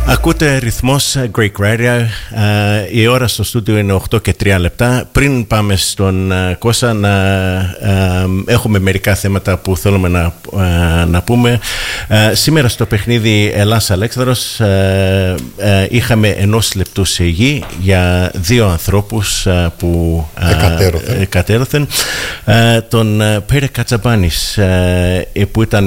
Ακούτε ρυθμός Greek Radio. Η ώρα στο στούντιο είναι 8 και 3 λεπτά. Πριν πάμε στον Κώστα, έχουμε μερικά θέματα που θέλουμε να πούμε. Σήμερα στο παιχνίδι Ελλάς-Αλέξανδρος είχαμε 1 λεπτού σιγή για 2 ανθρώπους που εκατέρωθεν. Τον Πέρε Κατσαμπάνης, που ήταν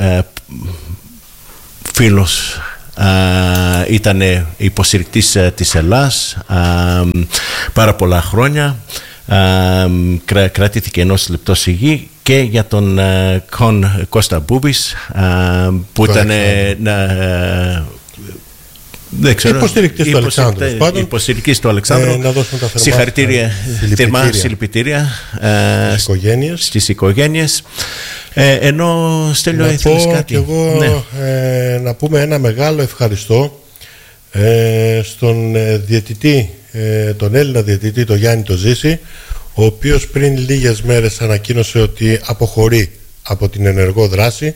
φίλος, ήταν υποστηρικτής της Ελλάς πάρα πολλά χρόνια, κρατήθηκε 1 λεπτό σιγή. Και για τον Κώστα Μπούμπης, που ήταν υποστηρικτής του Αλεξάνδρου. Να δώσουμε τα συγχαρητήρια, συλληπιτήρια στις οικογένειες. Ενώ Στέλιο, ήθελες κάτι? Και εγώ να πούμε ένα μεγάλο ευχαριστώ στον διαιτητή, τον Έλληνα διαιτητή, τον Γιάννη το Ζήση, ο οποίος πριν λίγες μέρες ανακοίνωσε ότι αποχωρεί από την ενεργό δράση.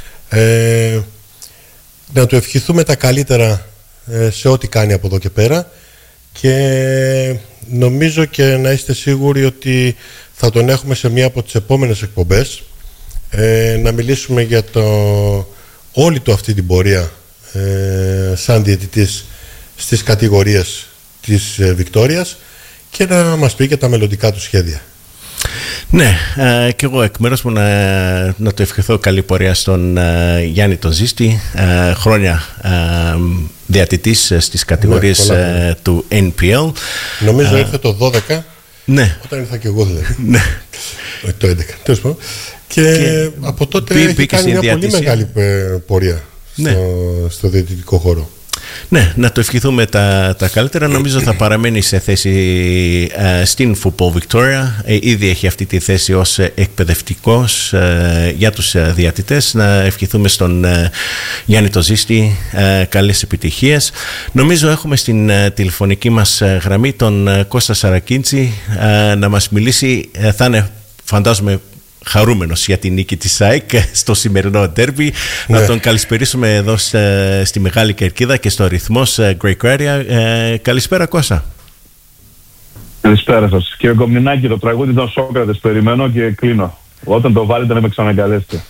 Να του ευχηθούμε τα καλύτερα σε ό,τι κάνει από εδώ και πέρα, και νομίζω και να είστε σίγουροι ότι θα τον έχουμε σε μία από τις επόμενες εκπομπές, να μιλήσουμε για όλη του αυτή την πορεία σαν διαιτητής στις κατηγορίες της Βικτόριας, και να μας πει και τα μελλοντικά του σχέδια. Ναι, και εγώ εκ μέρους μου να το ευχηθώ καλή πορεία στον Γιάννη τον Ζήστη, χρόνια διατητής στις κατηγορίες του NPL. Νομίζω ήρθε το 12, ναι. Όταν ήρθα και εγώ δηλαδή. Ναι. Το 11, τέλος πάντων. Και από τότε έχει κάνει μια πολύ μεγάλη πορεία στο διαιτητικό χώρο. Ναι, να το ευχηθούμε τα καλύτερα. Νομίζω θα παραμένει σε θέση στην Football Victoria. Ήδη έχει αυτή τη θέση ως εκπαιδευτικός για τους διατητές. Να ευχηθούμε στον Γιάννη το Ζήστη καλές επιτυχίες. Νομίζω έχουμε στην τηλεφωνική μας γραμμή τον Κώστα Σαρακίντσι να μας μιλήσει. Θα είναι, φαντάζομαι, χαρούμενος για την νίκη της ΑΕΚ στο σημερινό ντέρμπι. Ναι. Να τον καλησπερίσουμε εδώ στη Μεγάλη Κερκίδα και στο ρυθμός Greek Radio. Καλησπέρα, Κώστα. Καλησπέρα σας. Κύριε Κομνηνάκη, το τραγούδι των Σόκρατες περιμένω και κλείνω. Όταν το βάλετε να με ξαναγκαλέσετε.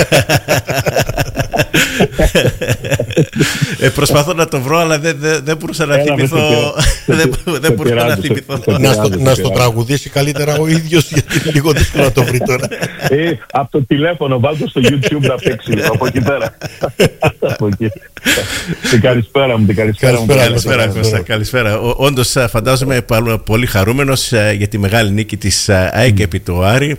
Προσπαθώ να το βρω, αλλά δεν μπορούσα να θυμηθώ. Δεν μπορούσα να θυμηθώ. Να στο τραγουδήσει καλύτερα ο ίδιος, γιατί είναι λίγο δύσκολο να το βρει τώρα. Από το τηλέφωνο, βάλτε στο YouTube να παίξει από εκεί πέρα. Την καλησπέρα μου. Καλησπέρα, Κώστα. Καλησπέρα. Όντως, φαντάζομαι πολύ χαρούμενος για τη μεγάλη νίκη της ΑΕΚ επί του Άρη.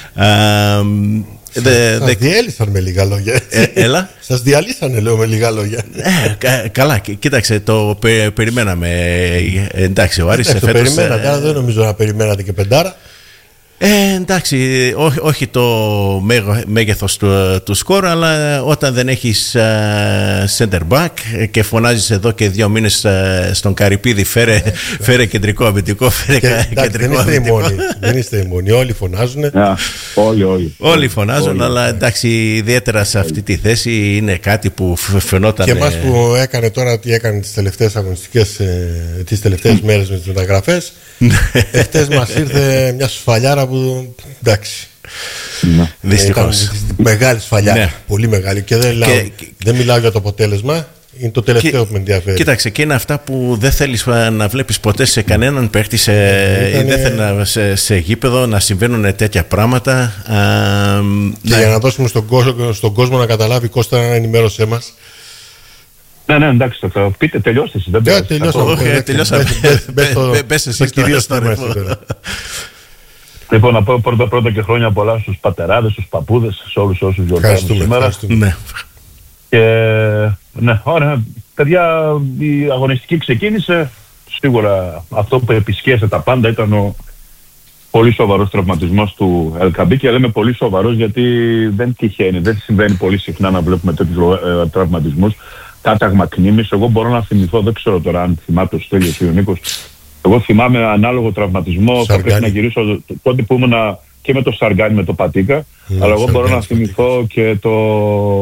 Σας διέλυσαν με λίγα λόγια. Έλα. Σας διαλύσανε, λέω, με λίγα λόγια. Καλά, κοίταξε, το περιμέναμε. Εντάξει, ο Άρης το περιμένατε, αλλά δεν νομίζω να περιμένατε και πεντάρα. Εντάξει, όχι το μέγεθος του σκορ, αλλά όταν δεν έχεις center back και φωνάζεις εδώ και 2 μήνες στον Καρυπίδη, φέρε κεντρικό αμυντικό, κεντρικό αμυντικό. Δεν είστε οι μόνοι, όλοι φωνάζουν. Όλοι φωνάζουν, αλλά εντάξει, ιδιαίτερα σε αυτή τη θέση είναι κάτι που φαινόταν. Και εμάς που έκανε τώρα, τι έκανε τις τελευταίες αγωνιστικές, τις τελευταίες μέρες με τις μεταγραφές, χτες μας ήρθε μια σφαλιάρα που, εντάξει, δυστυχώς μεγάλη σφαλιάρα, πολύ μεγάλη, και δεν μιλάω για το αποτέλεσμα. Είναι το τελευταίο που με ενδιαφέρει. Κοίταξε, και είναι αυτά που δεν θέλεις να βλέπεις ποτέ σε κανέναν παίχτη, δεν θέλει σε γήπεδο να συμβαίνουν τέτοια πράγματα. Και για να δώσουμε στον κόσμο να καταλάβει, Κώστα, ενημέρωσέ μας. Ναι, εντάξει, θα πείτε, τελειώστε εσείς. Τελειώσαμε. Μπες εσύ στο ρυθμό. Λοιπόν, να πω πρώτα και χρόνια πολλά στους πατεράδες, στους παππούδες, σε όλους όσους γιορτάζουν σήμερα. Και ναι, ωραία, παιδιά, η αγωνιστική ξεκίνησε. Σίγουρα αυτό που επισκέφθηκε τα πάντα ήταν ο πολύ σοβαρός τραυματισμός του Ελκαμπή, και λέμε πολύ σοβαρός γιατί δεν τυχαίνει, δεν συμβαίνει πολύ συχνά να βλέπουμε τέτοιους τραυματισμούς. Κάταγμα κνήμης. Εγώ μπορώ να θυμηθώ, δεν ξέρω τώρα αν θυμάται ο Στέλιος ή ο Νίκος. Εγώ θυμάμαι ανάλογο τραυματισμό. Θα πρέπει να γυρίσω τότε που ήμουν και με το Σαργάνι, με το Πατίκα. Αλλά εγώ μπορώ να θυμηθώ και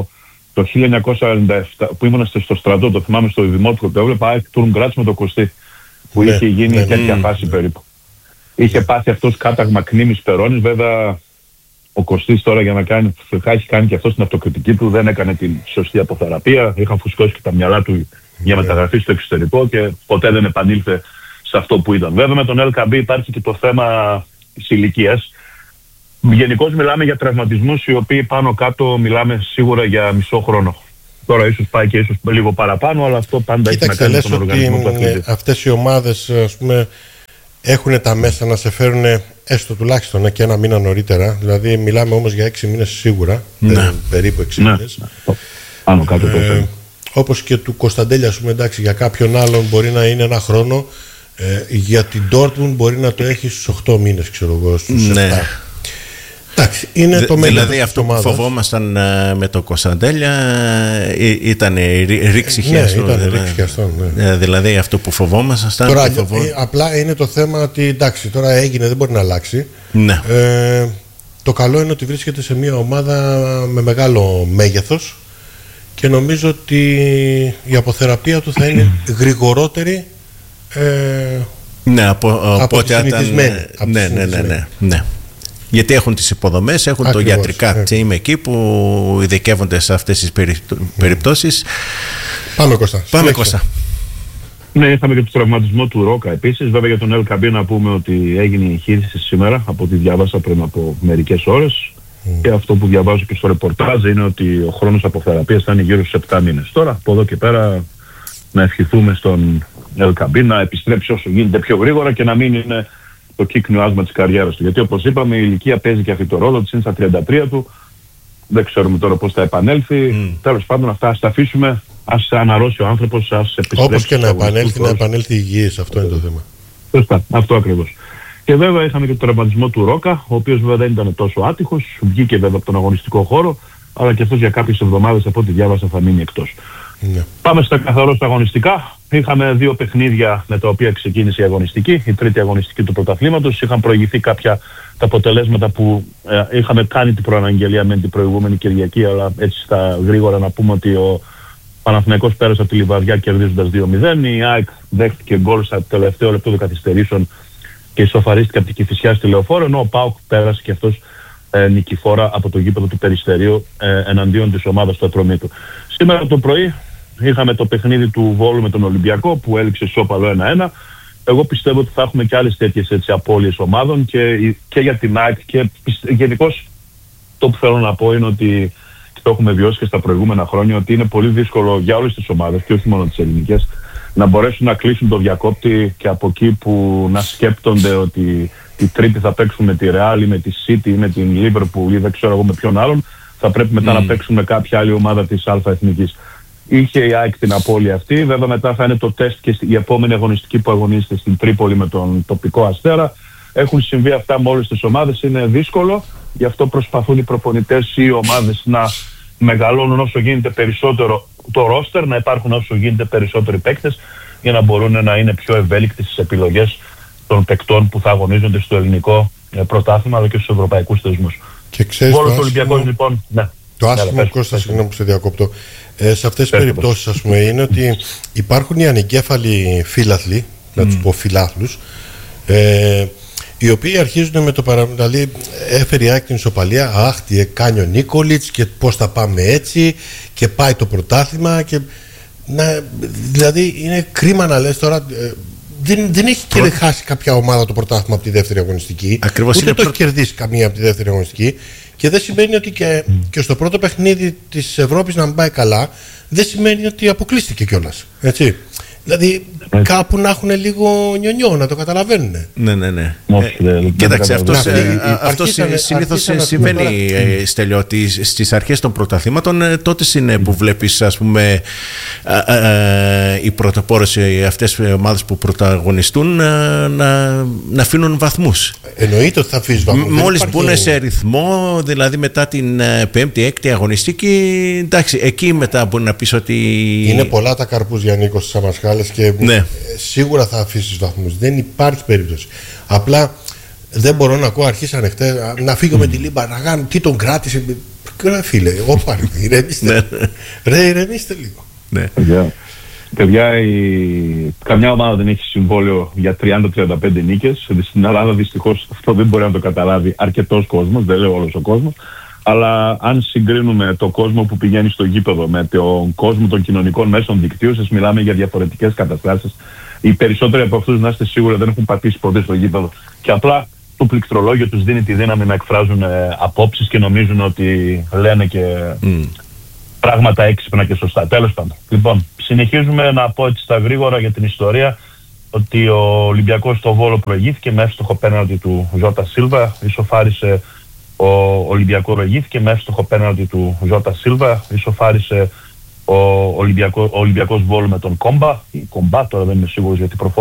το 1997 που ήμουν στο στρατό, το θυμάμαι στο δημότικο, το έβλεπα ΑΕΚ Τουρν Γκράτς με το Κωστή, που είχε γίνει τέτοια φάση περίπου. Είχε πάθει αυτός κάταγμα κνήμης Περώνης. Βέβαια ο Κωστής τώρα για να κάνει, έχει κάνει και αυτό την αυτοκριτική του, δεν έκανε την σωστή αποθεραπεία, είχαν φουσκώσει και τα μυαλά του για μεταγραφή στο εξωτερικό και ποτέ δεν επανήλθε σε αυτό που ήταν. Βέβαια με τον LKB υπάρχει και το θέμα της ηλικίας. Γενικώς μιλάμε για τραυματισμούς οι οποίοι πάνω κάτω μιλάμε σίγουρα για μισό χρόνο. Τώρα ίσως πάει και ίσως λίγο παραπάνω, αλλά αυτό πάντα έχει να κάνει με τον οργανισμό του αθλητή. Αυτές οι ομάδες, ας πούμε, έχουν τα μέσα να σε φέρουν έστω τουλάχιστον και ένα μήνα νωρίτερα. Δηλαδή μιλάμε όμως για 6 μήνες σίγουρα, περίπου 6 μήνες. Πάνω κάτω το όπως και του Κωνσταντέλια, ας πούμε, εντάξει, για κάποιον άλλον μπορεί να είναι ένα χρόνο. Για την Dortmund μπορεί να το έχει στους 8 μήνες, ξέρω εγώ, στους 7. Εντάξει, είναι το μέλλον. Δηλαδή αυτό που φοβόμασταν με το Κωνσταντέλια ήταν ρήξη χιαστών. Ναι, ήταν ρήξη χιαστών. Ναι. Δηλαδή αυτό που φοβόμασταν. Τώρα, απλά είναι το θέμα ότι εντάξει, τώρα έγινε, δεν μπορεί να αλλάξει. Ναι. Το καλό είναι ότι βρίσκεται σε μια ομάδα με μεγάλο μέγεθος και νομίζω ότι η αποθεραπεία του θα είναι γρηγορότερη. Ναι, από τη συνηθισμένη. Ναι. Γιατί έχουν τις υποδομές, έχουν ακριβώς, το ιατρικά team εκεί που ειδικεύονται σε αυτές τις περιπτώσεις. Πάμε Κώστα. Ναι, είχαμε και το τραυματισμό του Ρόκα επίσης. Βέβαια για τον LKB να πούμε ότι έγινε η εγχείρηση σήμερα, από ό,τι διάβασα πριν από μερικές ώρες. Και αυτό που διαβάζω και στο ρεπορτάζ είναι ότι ο χρόνος αποθεραπείας θα είναι γύρω στους 7 μήνες. Τώρα από εδώ και πέρα να ευχηθούμε στον LKB να επιστρέψει όσο γίνεται πιο γρήγορα και να μην είναι το κύκνιο άσμα της καριέρας του. Γιατί όπως είπαμε η ηλικία παίζει και αυτή το ρόλο της, είναι στα 33 του, δεν ξέρουμε τώρα πώς θα επανέλθει. Τέλος πάντων αυτά ας τα αφήσουμε, ας αναρρώσει ο άνθρωπος, ας επιστρέψει. Όπως και να επανέλθει υγιής, αυτό είναι το θέμα. Σωστά, αυτό ακριβώς. Και βέβαια είχαμε και τον τραυματισμό του Ρόκα, ο οποίος βέβαια δεν ήταν τόσο άτυχος, βγήκε βέβαια από τον αγωνιστικό χώρο, αλλά και αυτός για κάποιες εβδομάδες από ό,τι διάβασα θα μείνει εκτός. Ναι. Πάμε στα καθαρώς αγωνιστικά. Είχαμε 2 παιχνίδια με τα οποία ξεκίνησε η αγωνιστική, η τρίτη αγωνιστική του πρωταθλήματος. Είχαν προηγηθεί κάποια τα αποτελέσματα που είχαμε κάνει την προαναγγελία με την προηγούμενη Κυριακή, αλλά έτσι στα γρήγορα να πούμε ότι ο Παναθηναϊκός πέρασε από τη Λιβαδιά κερδίζοντας 2-0. Η ΑΕΚ δέχτηκε γκολ στα τελευταίο λεπτό των καθυστερήσεων και ισοφαρίστηκε από την Κηφισιά στη Λεωφόρο, ενώ ο ΠΑΟΚ πέρασε και αυτός νικηφόρα από το γήπεδο του Περιστερίου εναντίον της ομάδας του Ατρομήτου. Σήμερα το πρωί είχαμε το παιχνίδι του Βόλου με τον Ολυμπιακό που έληξε σώπαλο 1-1. Εγώ πιστεύω ότι θα έχουμε και άλλες τέτοιες απώλειες ομάδων και για την ΑΕΚ και γενικώς το που θέλω να πω είναι ότι το έχουμε βιώσει και στα προηγούμενα χρόνια ότι είναι πολύ δύσκολο για όλες τις ομάδες και όχι μόνο τις ελληνικές να μπορέσουν να κλείσουν το διακόπτη και από εκεί που να σκέπτονται ότι η Τρίτη θα παίξουν με τη Real ή με τη City ή με την Liverpool ή δεν ξέρω εγώ με ποιον άλλον, θα πρέπει μετά να παίξουν με κάποια άλλη ομάδα της Α' Εθνικής. Είχε η ΑΕΚ την απώλεια αυτή, βέβαια μετά θα είναι το τεστ και η επόμενη αγωνιστική που αγωνίζεται στην Τρίπολη με τον τοπικό Αστέρα. Έχουν συμβεί αυτά με όλες τις ομάδες, είναι δύσκολο, γι' αυτό προσπαθούν οι προπονητές ή οι ομάδες να μεγαλώνουν όσο γίνεται περισσότερο το ρόστερ, να υπάρχουν όσο γίνεται περισσότεροι παίκτες για να μπορούν να είναι πιο ευέλικτοι στις επιλογές των παικτών που θα αγωνίζονται στο ελληνικό πρωτάθλημα αλλά και στους ευρωπαϊκούς θεσμούς. Και ξέρεις Όλος ο Ολυμπιακός λοιπόν. Ναι. Το άσχημο, Κώστα, συγγνώμη που σε διακόπτω, σε αυτές τις περιπτώσεις ας πούμε είναι ότι υπάρχουν οι ανεγκέφαλοι φύλαθλοι, να τους πω φιλάθλους, οι οποίοι αρχίζουν με το δηλαδή έφερε η ΑΕΚ την ισοπαλία, αχ τι κάνει ο Νίκολιτς και πώς θα πάμε έτσι και πάει το πρωτάθλημα και δηλαδή είναι κρίμα να λες τώρα δεν έχει και χάσει κάποια ομάδα το πρωτάθλημα από τη δεύτερη αγωνιστική. Ακριβώς, ούτε το έχει κερδίσει καμία από τη δεύτερη αγωνιστική και δεν σημαίνει ότι και στο πρώτο παιχνίδι της Ευρώπης να μην πάει καλά δεν σημαίνει ότι αποκλείστηκε κιόλας, έτσι. Δηλαδή κάπου να έχουν λίγο νιονιό, να το καταλαβαίνουν. Ναι. Κοίταξε, αυτό συνήθως συμβαίνει, Στέλιο, ότι στις αρχές των πρωταθλήματων τότε είναι που βλέπεις, ας πούμε, οι πρωτοπόρες, αυτές οι ομάδες που πρωταγωνιστούν να αφήνουν βαθμούς. Εννοείται ότι θα αφήσεις βαθμούς. Μόλις μπουν σε ρυθμό, δηλαδή μετά την 5η-6η αγωνιστική, εντάξει, εκεί μετά μπορεί να πεις ότι είναι πολλά τα καρπούς για Νίκο στις Αμασχάλες και σίγουρα θα αφήσεις βαθμούς. Δεν υπάρχει περίπτωση. Απλά δεν μπορώ να ακούω αρχίσανε χτες να φύγω με τη Λίμπα, να κάνω τι τον κράτησε. Φίλε, εγώ πάρω. Ηρεμήστε. Ρε, ηρεμήστε λίγο. Ναι. Παιδιά, καμιά ομάδα δεν έχει συμβόλαιο για 30-35 νίκες. Στην Ελλάδα δυστυχώς αυτό δεν μπορεί να το καταλάβει αρκετός κόσμος, δεν λέω όλος ο κόσμος. Αλλά αν συγκρίνουμε το κόσμο που πηγαίνει στο γήπεδο με τον κόσμο των κοινωνικών μέσων δικτύωσης, μιλάμε για διαφορετικές καταστάσεις. Οι περισσότεροι από αυτούς, να είστε σίγουροι, δεν έχουν πατήσει ποτέ στο γήπεδο. Και απλά το πληκτρολόγιο τους δίνει τη δύναμη να εκφράζουν απόψεις και νομίζουν ότι λένε και πράγματα έξυπνα και σωστά. Τέλος πάντων. Λοιπόν, συνεχίζουμε να πω έτσι στα γρήγορα για την ιστορία ότι ο Ολυμπιακός στο Βόλο προηγήθηκε με εύστοχο πέναλτι του Ζώτα Σίλβα. Ισοφάρισε ο Ολυμπιακός Βόλο με τον Κόμπα. Η Κομπά, τώρα δεν είμαι σίγουρος γιατί